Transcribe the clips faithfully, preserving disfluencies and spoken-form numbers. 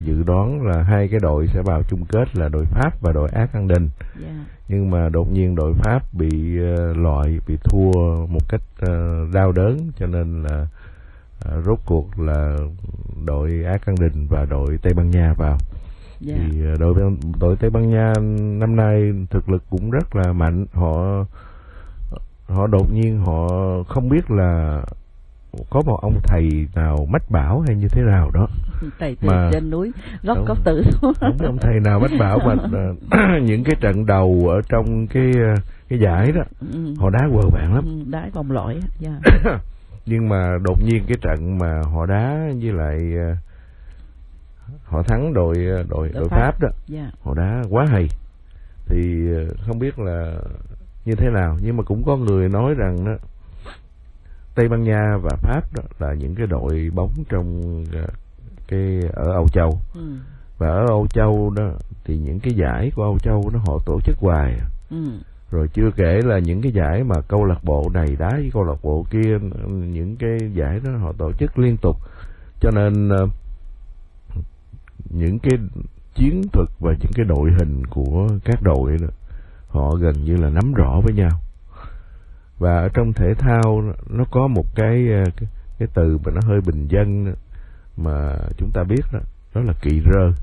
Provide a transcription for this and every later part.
dự đoán là hai cái đội sẽ vào chung kết là đội Pháp và đội Argentina. Yeah. Nhưng mà đột nhiên đội Pháp bị uh, loại, bị thua một cách uh, đau đớn, cho nên là uh, rốt cuộc là đội Argentina và đội Tây Ban Nha vào. Yeah. Thì uh, đội đội Tây Ban Nha năm nay thực lực cũng rất là mạnh. Họ họ đột nhiên họ không biết là có một ông thầy nào mách bảo hay như thế nào đó, thầy từ trên núi gốc cốc tử không có ông thầy nào mách bảo mà những cái trận đầu ở trong cái cái giải đó ừ. họ đá quờ bạn lắm, ừ, đá vòng loại. Yeah. Nhưng mà đột nhiên cái trận mà họ đá với lại họ thắng đội đội đội Pháp, Pháp đó. Yeah. Họ đá quá hay, thì không biết là như thế nào, nhưng mà cũng có người nói rằng đó, Tây Ban Nha và Pháp đó là những cái đội bóng trong cái ở Âu Châu. Ừ. Và ở Âu Châu đó thì những cái giải của Âu Châu nó họ tổ chức hoài. Ừ. Rồi chưa kể là những cái giải mà câu lạc bộ này đá với câu lạc bộ kia, những cái giải đó họ tổ chức liên tục, cho nên những cái chiến thuật và những cái đội hình của các đội đó, họ gần như là nắm rõ với nhau. Và ở trong thể thao nó có một cái cái, cái từ mà nó hơi bình dân mà chúng ta biết đó, đó là kỵ rơ.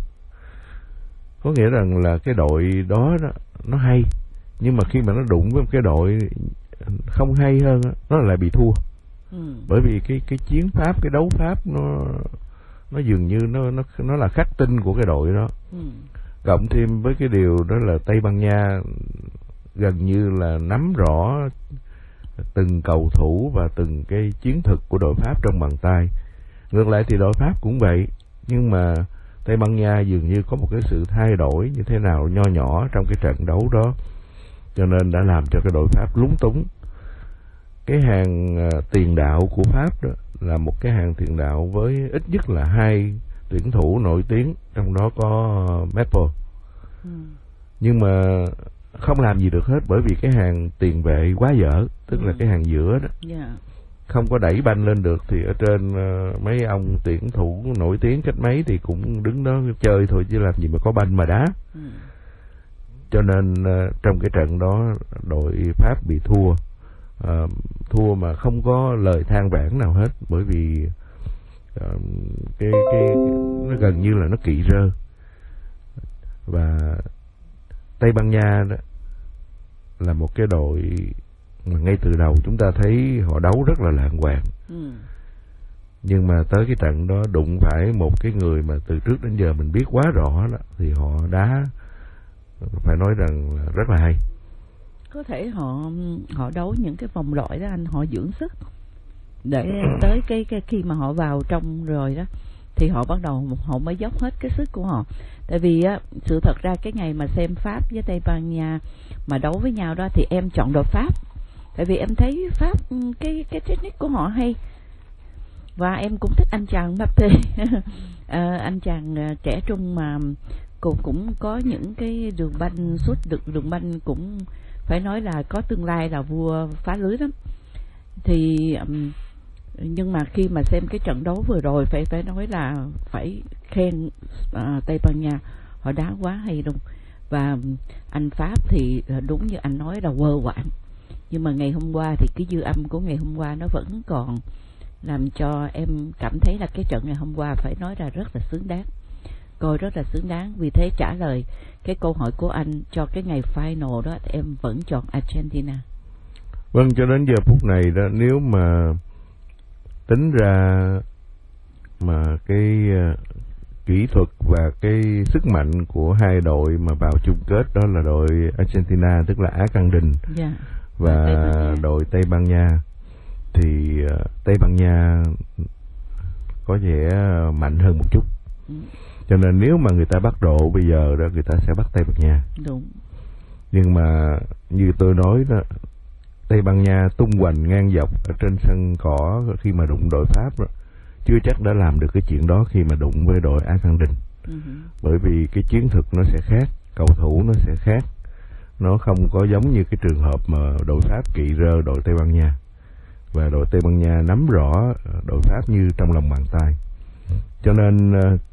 Có nghĩa rằng là cái đội đó, đó nó hay, nhưng mà khi mà nó đụng với một cái đội không hay hơn đó, nó lại bị thua. Ừ. Bởi vì cái cái chiến pháp, cái đấu pháp nó nó dường như nó nó nó là khắc tinh của cái đội đó. Ừ. Cộng thêm với cái điều đó là Tây Ban Nha gần như là nắm rõ từng cầu thủ và từng cái chiến thuật của đội Pháp trong bàn tay. Ngược lại thì đội Pháp cũng vậy, nhưng mà Tây Ban Nha dường như có một cái sự thay đổi như thế nào nho nhỏ trong cái trận đấu đó, cho nên đã làm cho cái đội Pháp lúng túng. Cái hàng uh, tiền đạo của Pháp đó là một cái hàng tiền đạo với ít nhất là hai tuyển thủ nổi tiếng, trong đó có uh, Maple. Ừ. Nhưng mà không làm gì được hết, bởi vì cái hàng tiền vệ quá dở, tức ừ. là cái hàng giữa đó. Yeah. Không có đẩy banh lên được, thì ở trên uh, mấy ông tuyển thủ nổi tiếng cách mấy thì cũng đứng đó chơi thôi, chứ làm gì mà có banh mà đá. Ừ. Cho nên uh, trong cái trận đó đội Pháp bị thua, uh, thua mà không có lời than vãn nào hết, bởi vì uh, cái cái nó gần như là nó kỵ rơ. Và Tây Ban Nha đó là một cái đội mà ngay từ đầu chúng ta thấy họ đấu rất là lạng hoạng. Ừ. Nhưng mà tới cái trận đó đụng phải một cái người mà từ trước đến giờ mình biết quá rõ đó, thì họ đá phải nói rằng là rất là hay. Có thể họ họ đấu những cái vòng loại đó anh, họ dưỡng sức để tới cái cái khi mà họ vào trong rồi đó thì họ bắt đầu họ mới dốc hết cái sức của họ. Tại vì á, sự thật ra cái ngày mà xem Pháp với Tây Ban Nha mà đấu với nhau đó thì em chọn đội Pháp. Tại vì em thấy Pháp cái cái technique của họ hay. Và em cũng thích anh chàng Mbappé. à, anh chàng trẻ trung mà cũng cũng có những cái đường banh sút được đường banh cũng phải nói là có tương lai là vua phá lưới lắm. Thì um, nhưng mà khi mà xem cái trận đấu vừa rồi phải phải nói là phải khen uh, Tây Ban Nha, họ đá quá hay luôn. Và anh Pháp thì đúng như anh nói là quơ quạng, nhưng mà ngày hôm qua thì cái dư âm của ngày hôm qua nó vẫn còn làm cho em cảm thấy là cái trận ngày hôm qua phải nói là rất là xứng đáng, coi rất là xứng đáng. Vì thế trả lời cái câu hỏi của anh cho cái ngày final đó thì em vẫn chọn Argentina. Vâng, cho đến giờ phút này đó, nếu mà tính ra mà cái uh, kỹ thuật và cái sức mạnh của hai đội mà vào chung kết, đó là đội Argentina tức là Argentina, yeah, và Tây đội Tây Ban Nha, thì uh, Tây Ban Nha có vẻ mạnh hơn một chút. Ừ. Cho nên nếu mà người ta bắt độ bây giờ đó, người ta sẽ bắt Tây Ban Nha. Đúng. Nhưng mà như tôi nói đó, Tây Ban Nha tung hoành ngang dọc ở trên sân cỏ khi mà đụng đội Pháp đó, chưa chắc đã làm được cái chuyện đó khi mà đụng với đội Argentina. Uh-huh. Bởi vì cái chiến thuật nó sẽ khác, cầu thủ nó sẽ khác, nó không có giống như cái trường hợp mà đội Pháp kỵ rơ đội Tây Ban Nha, và đội Tây Ban Nha nắm rõ đội Pháp như trong lòng bàn tay. Cho nên